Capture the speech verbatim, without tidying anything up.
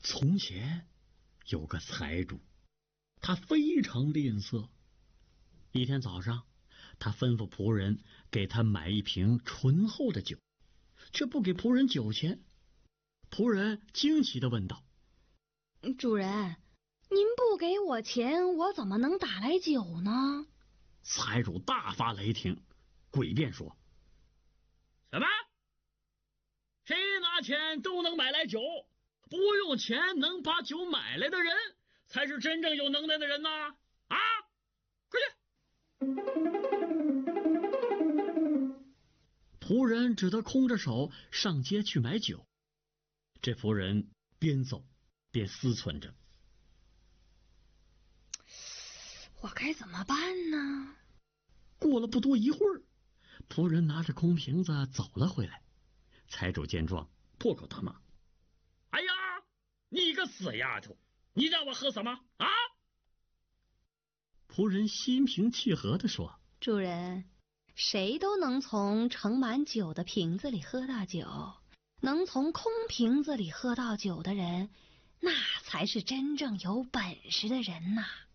从前有个财主，他非常吝啬。一天早上，他吩咐仆人给他买一瓶醇厚的酒，却不给仆人酒钱。仆人惊奇地问道： 主人，您不给我钱，我怎么能打来酒呢？ 财主大发雷霆，诡辩说：什么？谁拿钱都能买来酒？不用钱能把酒买来的人，才是真正有能耐的人呐！啊，快去！仆人只得空着手上街去买酒。这仆人边走边思忖着： 我该怎么办呢？ 过了不多一会儿，仆人拿着空瓶子走了回来。财主见状，破口大骂：哎呀，你个死丫头，你让我喝什么啊？仆人心平气和地说： 主人，谁都能从盛满酒的瓶子里喝到酒，能从空瓶子里喝到酒的人，那才是真正有本事的人呐。